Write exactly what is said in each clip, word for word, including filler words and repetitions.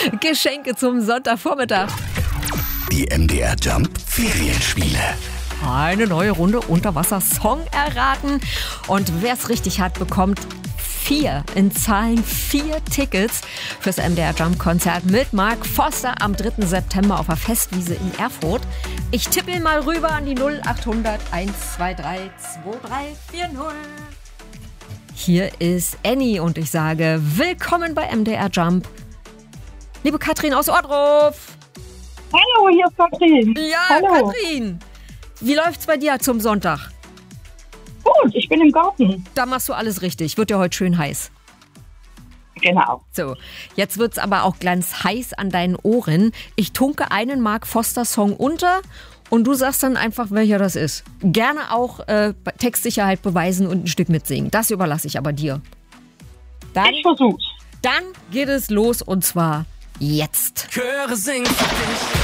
Geschenke zum Sonntagvormittag. Die M D R Jump Ferienspiele. Eine neue Runde Unterwasser-Song erraten. Und wer es richtig hat, bekommt vier, in Zahlen vier Tickets fürs M D R Jump-Konzert mit Mark Forster am dritten September auf der Festwiese in Erfurt. Ich tippe ihn mal rüber an die null acht hundert eins zwei drei zwei drei vier null. Hier ist Annie und ich sage willkommen bei M D R Jump. Liebe Katrin aus Ohrdruf. Hallo, hier ist Katrin. Ja, Hallo. Katrin. Wie läuft's bei dir zum Sonntag? Gut, ich bin im Garten. Da machst du alles richtig. Wird ja heute schön heiß. Genau. So, jetzt wird's aber auch ganz heiß an deinen Ohren. Ich tunke einen Mark Forster Song unter und du sagst dann einfach, welcher das ist. Gerne auch äh, Textsicherheit beweisen und ein Stück mitsingen. Das überlasse ich aber dir. Dann, Ich versuch's. dann geht es los und zwar jetzt. Chöre singen für dich.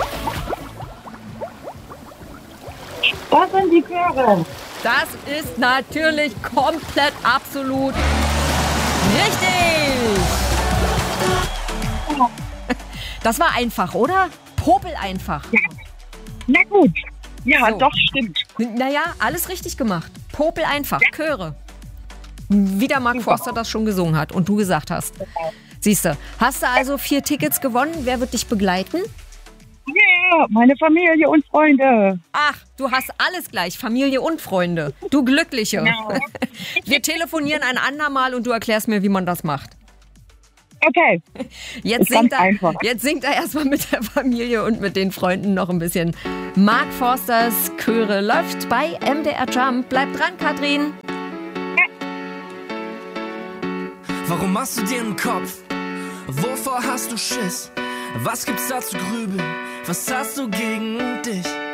Das sind die Chöre. Das ist natürlich komplett absolut richtig. Das war einfach, oder? Popel einfach. Na gut. Ja, So. doch, stimmt. Naja, alles richtig gemacht. Popel einfach, Chöre. Wie der Mark Forster das schon gesungen hat und du gesagt hast. Siehst du, hast du also vier Tickets gewonnen? Wer wird dich begleiten? Ja, meine Familie und Freunde. Ach, du hast alles gleich, Familie und Freunde. Du Glückliche. Genau. Wir telefonieren ein andermal und du erklärst mir, wie man das macht. Okay. Jetzt Ist ganz singt, er, einfach. jetzt singt er erstmal mit der Familie und mit den Freunden noch ein bisschen. Mark Forsters Chöre läuft bei M D R Jump. Bleib dran, Katrin. Warum machst du dir einen Kopf? Wovor hast du Schiss? Was gibt's da zu grübeln? Was hast du gegen dich?